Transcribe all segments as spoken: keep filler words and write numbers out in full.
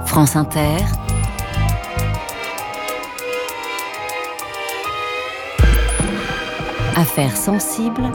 France Inter, Affaires sensibles,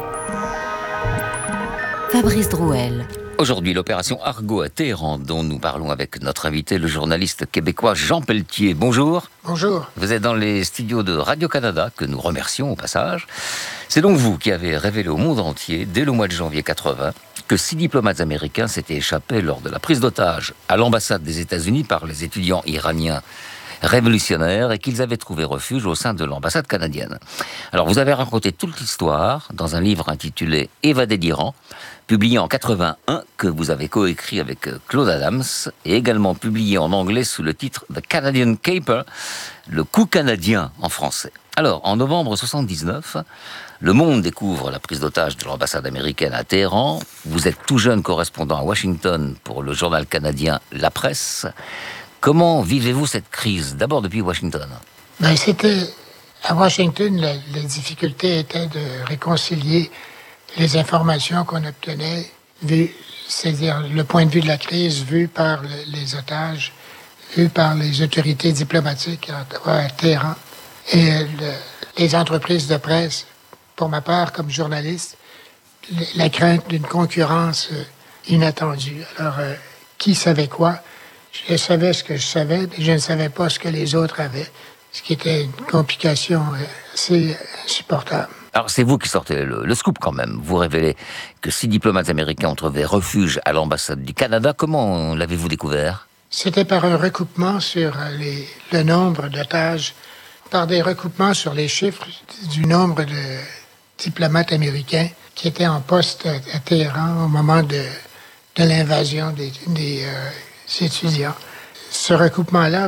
Fabrice Drouel. Aujourd'hui, l'opération Argo à Téhéran, dont nous parlons avec notre invité, le journaliste québécois Jean Pelletier. Bonjour. Bonjour. Vous êtes dans les studios de Radio-Canada, que nous remercions au passage. C'est donc vous qui avez révélé au monde entier, dès le mois de janvier quatre-vingt, que six diplomates américains s'étaient échappés lors de la prise d'otage à l'ambassade des États-Unis par les étudiants iraniens révolutionnaires et qu'ils avaient trouvé refuge au sein de l'ambassade canadienne. Alors, vous avez raconté toute l'histoire dans un livre intitulé « Évadés d'Iran », publié en quatre-vingt-un, que vous avez coécrit avec Claude Adams, et également publié en anglais sous le titre « The Canadian Caper », le coup canadien en français. Alors, en novembre soixante-dix-neuf, le monde découvre la prise d'otage de l'ambassade américaine à Téhéran. Vous êtes tout jeune correspondant à Washington pour le journal canadien La Presse. Comment vivez-vous cette crise, d'abord depuis Washington? Ben, c'était à Washington, la, la difficulté était de réconcilier les informations qu'on obtenait, vu, c'est-à-dire le point de vue de la crise vu par le, les otages, vu par les autorités diplomatiques à, à Téhéran, et le, les entreprises de presse. Pour ma part, comme journaliste, la crainte d'une concurrence euh, inattendue. Alors, euh, qui savait quoi? Je savais ce que je savais, mais je ne savais pas ce que les autres avaient, ce qui était une complication assez insupportable. Alors, c'est vous qui sortez le, le scoop quand même. Vous révélez que six diplomates américains ont trouvé refuge à l'ambassade du Canada. Comment l'avez-vous découvert? C'était par un recoupement sur les, le nombre d'otages, par des recoupements sur les chiffres du nombre de diplomates américains qui étaient en poste à, à Téhéran au moment de, de l'invasion des, des euh, étudiants. Ce recoupement-là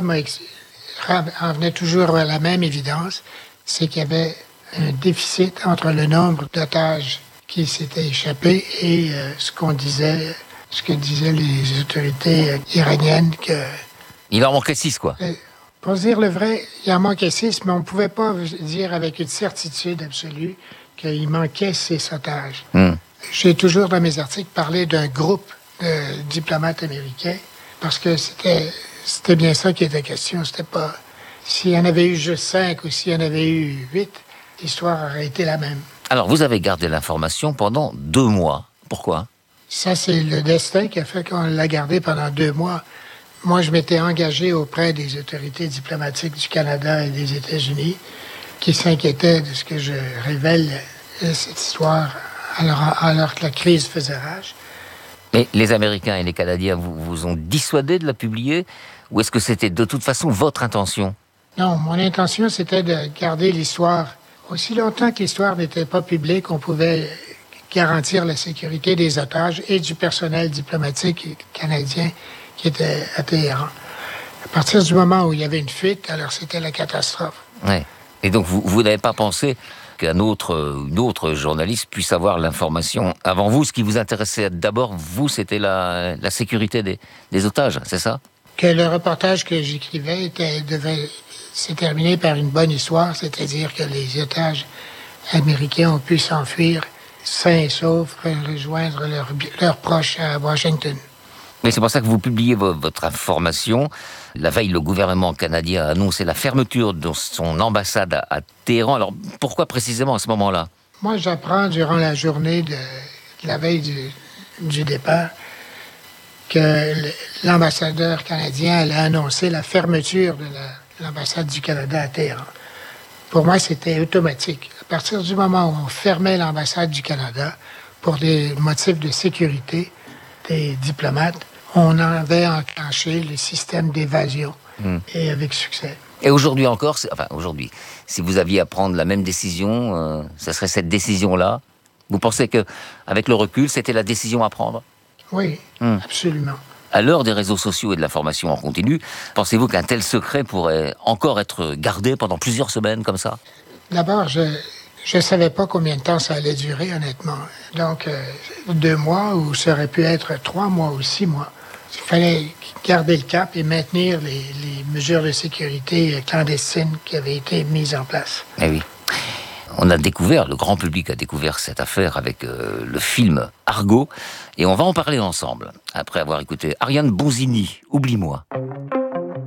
en venait toujours à la même évidence, c'est qu'il y avait un déficit entre le nombre d'otages qui s'étaient échappés et euh, ce qu'on disait, ce que disaient les autorités euh, iraniennes que... Il en manquait six, quoi. Euh, pour dire le vrai, il en manquait six, mais on ne pouvait pas dire avec une certitude absolue qu'il manquait six otages. Mm. J'ai toujours, dans mes articles, parlé d'un groupe de diplomates américains, parce que c'était, c'était bien ça qui était question. C'était pas... S'il y en avait eu juste cinq ou s'il y en avait eu huit, l'histoire aurait été la même. Alors, vous avez gardé l'information pendant deux mois. Pourquoi? Ça, c'est le destin qui a fait qu'on l'a gardé pendant deux mois. Moi, je m'étais engagé auprès des autorités diplomatiques du Canada et des États-Unis qui s'inquiétaient de ce que je révèle cette histoire alors, alors que la crise faisait rage. Mais les Américains et les Canadiens vous, vous ont dissuadé de la publier? Ou est-ce que c'était de toute façon votre intention? Non, mon intention, c'était de garder l'histoire. Aussi longtemps que l'histoire n'était pas publique, on pouvait garantir la sécurité des otages et du personnel diplomatique canadien qui était à Téhéran. À partir du moment où il y avait une fuite, alors c'était la catastrophe. Ouais. Et donc, vous, vous n'avez pas pensé qu'un autre, une autre journaliste puisse avoir l'information avant vous? Ce qui vous intéressait d'abord, vous, c'était la, la sécurité des, des otages, c'est ça? Que le reportage que j'écrivais était, devait se terminer par une bonne histoire, c'est-à-dire que les otages américains ont pu s'enfuir sains et saufs, rejoindre leurs leurs proches à Washington. Mais c'est pour ça que vous publiez votre information. La veille, le gouvernement canadien a annoncé la fermeture de son ambassade à, à Téhéran. Alors, pourquoi précisément à ce moment-là? Moi, j'apprends durant la journée de, de la veille du, du départ que l'ambassadeur canadien allait annoncer la fermeture de la, l'ambassade du Canada à Téhéran. Pour moi, c'était automatique. À partir du moment où on fermait l'ambassade du Canada pour des motifs de sécurité des diplomates, on avait enclenché le système d'évasion, mmh. et avec succès. Et aujourd'hui encore, enfin aujourd'hui, si vous aviez à prendre la même décision, euh, ce serait cette décision-là? Vous pensez que, avec le recul, c'était la décision à prendre? Oui, mmh. absolument. À l'heure des réseaux sociaux et de l'information en continu, pensez-vous qu'un tel secret pourrait encore être gardé pendant plusieurs semaines comme ça? D'abord, je ne savais pas combien de temps ça allait durer, honnêtement. Donc, euh, deux mois, ou ça aurait pu être trois mois ou six mois. Il fallait garder le cap et maintenir les, les mesures de sécurité clandestines qui avaient été mises en place. Eh oui. On a découvert, le grand public a découvert cette affaire avec euh, le film Argo, et on va en parler ensemble, après avoir écouté Ariane Bonzini, Oublie-moi.